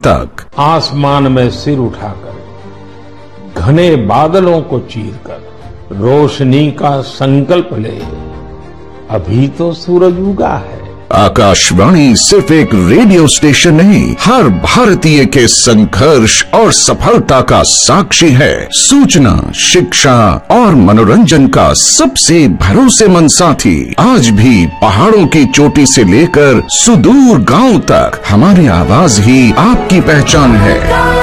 तक। आसमान में सिर उठाकर घने बादलों को चीरकर रोशनी का संकल्प ले, अभी तो सूरज उगा है। आकाशवाणी सिर्फ एक रेडियो स्टेशन नहीं, हर भारतीय के संघर्ष और सफलता का साक्षी है। सूचना, शिक्षा और मनोरंजन का सबसे भरोसेमंद साथी। आज भी पहाड़ों की चोटी से लेकर सुदूर गांव तक हमारी आवाज ही आपकी पहचान है।